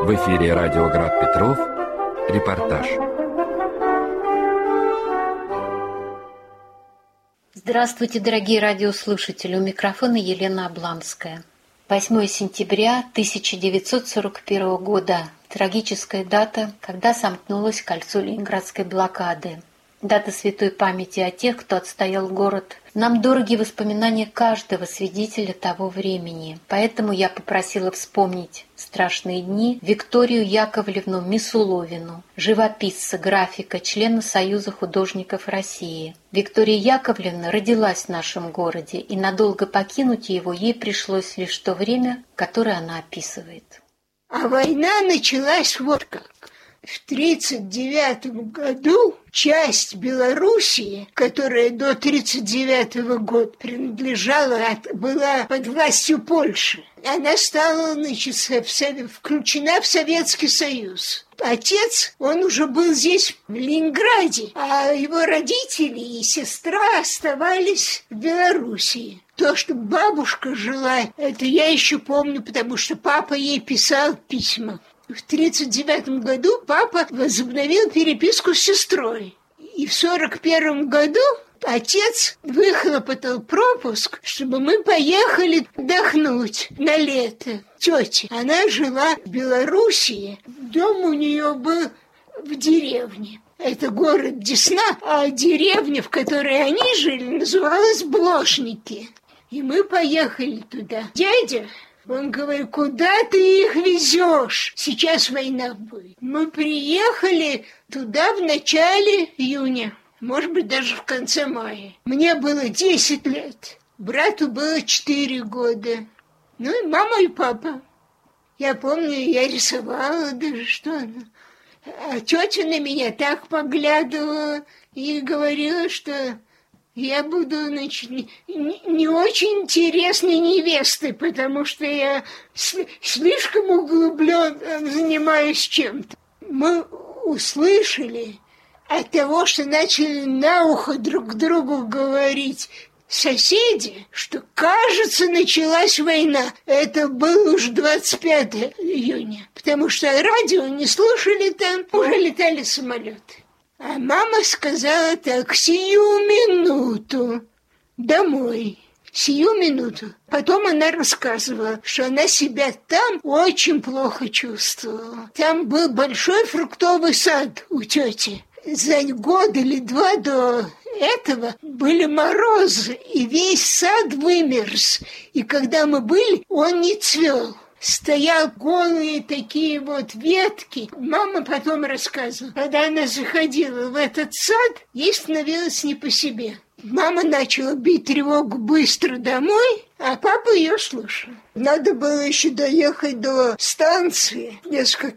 В эфире радио «Град Петров». Репортаж. Здравствуйте, дорогие радиослушатели. У микрофона Елена Обланская. 8 сентября 1941 года. Трагическая дата, когда сомкнулось кольцо Ленинградской блокады. Дата святой памяти о тех, кто отстоял город. Нам дороги воспоминания каждого свидетеля того времени. Поэтому я попросила вспомнить страшные дни Викторию Яковлевну Мисуловину, живописца, графика, члена Союза художников России. Виктория Яковлевна родилась в нашем городе, и надолго покинуть его ей пришлось лишь то время, которое она описывает. А война началась вот как. В 1939 году часть Белоруссии, которая до 1939 года была под властью Польши, она стала, включена в Советский Союз. Отец, он уже был здесь, в Ленинграде, а его родители и сестра оставались в Белоруссии. То, что бабушка жила, это я еще помню, потому что папа ей писал письма. В 1939 году папа возобновил переписку с сестрой. И в 1941 году отец выхлопотал пропуск, чтобы мы поехали отдохнуть на лето. Тетя, она жила в Белоруссии, дом у нее был в деревне. Это город Десна, а деревня, в которой они жили, называлась Блошники. И мы поехали туда. Дядя... Он говорит, куда ты их везешь? Сейчас война будет. Мы приехали туда в начале июня, может быть, даже в конце мая. Мне было 10 лет, брату было 4 года. Ну и мама и папа. Я помню, я рисовала даже что-то. А тетя на меня так поглядывала и говорила, что... Я буду, не очень интересной невестой, потому что я слишком углубленно занимаюсь чем-то. Мы услышали от того, что начали на ухо друг другу говорить соседи, что, кажется, началась война. Это было уж 25 июня, потому что радио не слушали там, уже летали самолеты. А мама сказала так, сию минуту, домой, сию минуту. Потом она рассказывала, что она себя там очень плохо чувствовала. Там был большой фруктовый сад у тети. За год или два до этого были морозы, и весь сад вымерз. И когда мы были, он не цвел. Стоял голые такие вот ветки. Мама потом рассказывала, когда она заходила в этот сад, ей становилось не по себе. Мама начала бить тревогу быстро домой, а папа ее слушал. Надо было еще доехать до станции, несколько